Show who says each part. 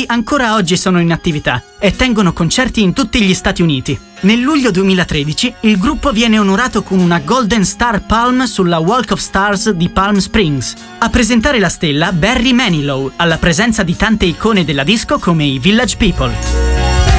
Speaker 1: ancora oggi sono in attività e tengono concerti in tutti gli Stati Uniti. Nel luglio 2013 il gruppo viene onorato con una Golden Star Palm sulla Walk of Stars di Palm Springs. A presentare la stella Barry Manilow, alla presenza di tante icone della disco come i Village People.